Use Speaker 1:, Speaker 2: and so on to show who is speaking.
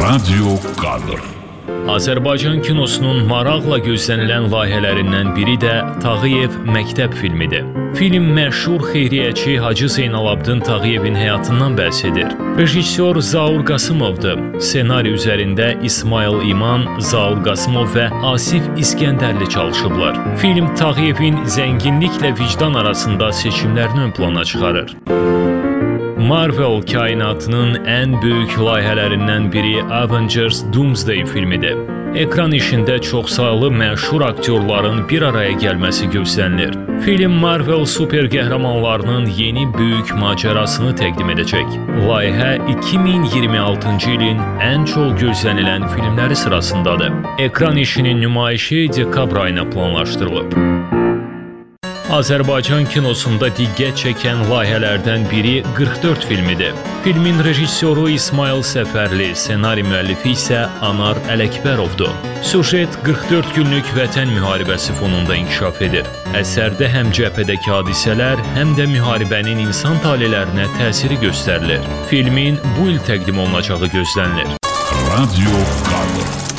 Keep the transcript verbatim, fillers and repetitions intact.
Speaker 1: Radio kadr.
Speaker 2: Azərbaycan kinosunun maraqla gözlənilən layihələrindən biri də Tağıyev məktəb filmidir. Film məşhur xeyriyyəçi Hacı Zeynalabdin Tağıyevin həyatından bəhs edir. Rejissor Zaur Qasımovdur. Ssenari üzərində İsmail İman, Zaur Qasımov və Asif İskəndərli çalışıblar. Film Tağıyevin zənginliklə vicdan arasında seçimlərini ön plana çıxarır. Marvel kainatının ən böyük layihələrindən biri Avengers Doomsday filmidir. Ekran işində çoxsaylı məşhur aktyorların bir araya gəlməsi gözlənilir. Film Marvel super qəhrəmanlarının yeni böyük macərasını təqdim edəcək. Layihə iki min iyirmi altıncı ilin ən çox gözlənilən filmləri sırasındadır. Ekran işinin nümayişi dekabr ayına planlaşdırılıb. Azərbaycan kinosunda diqqət çəkən layihələrdən biri qırx dörd filmidir. Filmin rejissoru İsmail Səfərli, ssenari müəllifi isə Anar Ələkbərovdur. Süjet qırx dörd günlük vətən müharibəsi fonunda inkişaf edir. Əsərdə həm cəbhədəki hadisələr, həm də müharibənin insan talelərinə təsiri göstərilir. Filmin bu il təqdim olunacağı gözlənilir.
Speaker 1: Radio kadr.